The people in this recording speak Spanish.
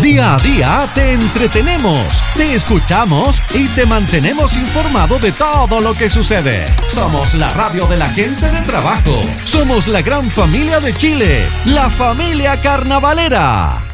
Día a día te entretenemos, te escuchamos y te mantenemos informado de todo lo que sucede. Somos la radio de la gente de trabajo. Somos la gran familia de Chile, la familia carnavalera.